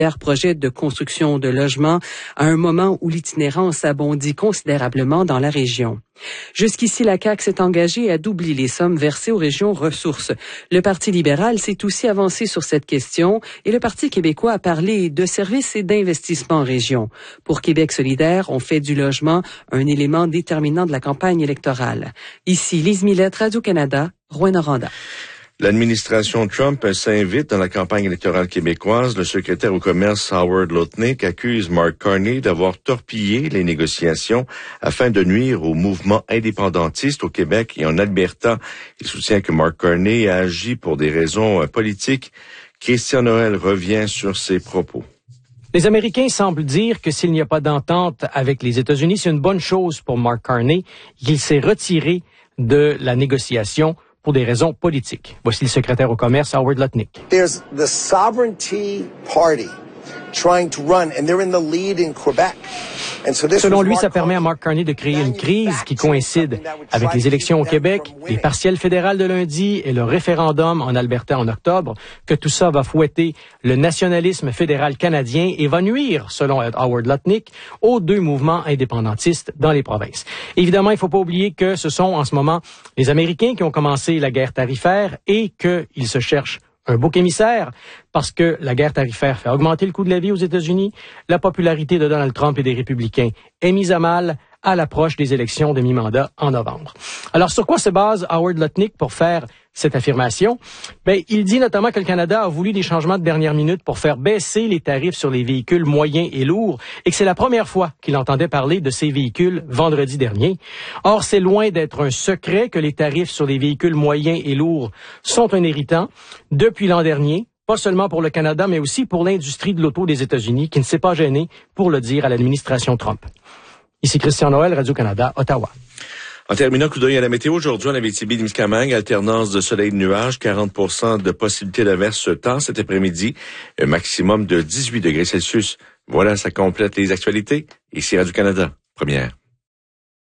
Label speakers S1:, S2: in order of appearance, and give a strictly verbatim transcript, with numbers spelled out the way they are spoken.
S1: projet de construction de logements à un moment où l'itinérance abondit considérablement dans la région. Jusqu'ici, la C A Q s'est engagée à doubler les sommes versées aux régions ressources. Le Parti libéral s'est aussi avancé sur cette question et le Parti québécois a parlé de services et d'investissements en région. Pour Québec solidaire, on fait du logement un élément déterminant de la campagne électorale. Ici, Lise Millette, Radio-Canada, Rouyn-Noranda.
S2: L'administration Trump s'invite dans la campagne électorale québécoise. Le secrétaire au commerce Howard Lutnick accuse Mark Carney d'avoir torpillé les négociations afin de nuire au mouvement indépendantiste au Québec et en Alberta. Il soutient que Mark Carney a agi pour des raisons politiques. Christian Noël revient sur ses propos.
S3: Les Américains semblent dire que s'il n'y a pas d'entente avec les États-Unis, c'est une bonne chose pour Mark Carney. Il s'est retiré de la négociation pour des raisons politiques. Voici le secrétaire au commerce, Howard Lutnick.
S4: There's the Sovereignty Party trying to run, and they're in the lead in Quebec. And so this
S3: Selon lui, ça permet à Mark Carney de créer une crise qui coïncide avec les élections au Québec, les partielles fédérales de lundi et le référendum en Alberta en octobre, que tout ça va fouetter le nationalisme fédéral canadien et va nuire, selon Howard Lutnick, aux deux mouvements indépendantistes dans les provinces. Évidemment, il ne faut pas oublier que ce sont en ce moment les Américains qui ont commencé la guerre tarifaire et qu'ils se cherchent un bouc émissaire, parce que la guerre tarifaire fait augmenter le coût de la vie aux États-Unis. La popularité de Donald Trump et des républicains est mise à mal à l'approche des élections de mi-mandat en novembre. Alors, sur quoi se base Howard Lutnick pour faire cette affirmation? Ben, il dit notamment que le Canada a voulu des changements de dernière minute pour faire baisser les tarifs sur les véhicules moyens et lourds et que c'est la première fois qu'il entendait parler de ces véhicules vendredi dernier. Or, c'est loin d'être un secret que les tarifs sur les véhicules moyens et lourds sont un irritant depuis l'an dernier. Pas seulement pour le Canada, mais aussi pour l'industrie de l'auto des États-Unis, qui ne s'est pas gênée pour le dire à l'administration Trump. Ici Christian Noël, Radio-Canada, Ottawa.
S2: En terminant, coup d'œil à la météo aujourd'hui, en Abitibi-Témiscamingue, alternance de soleil et de nuages, quarante pour cent de possibilité d'averse ce temps cet après-midi, un maximum de dix-huit degrés Celsius. Voilà, ça complète les actualités. Ici Radio-Canada, première.